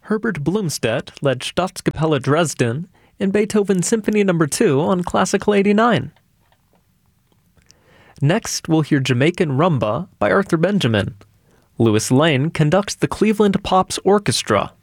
Herbert Blumstedt led Staatskapelle Dresden in Beethoven's Symphony No. 2 on Classical 89. Next, we'll hear Jamaican Rumba by Arthur Benjamin. Louis Lane conducts the Cleveland Pops Orchestra.